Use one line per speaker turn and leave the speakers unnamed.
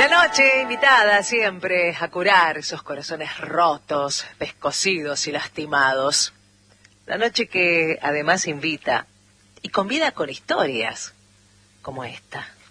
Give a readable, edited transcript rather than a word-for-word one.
La noche invitada siempre a curar esos corazones rotos, pescocidos y lastimados. La noche que además invita y convida con historias como esta.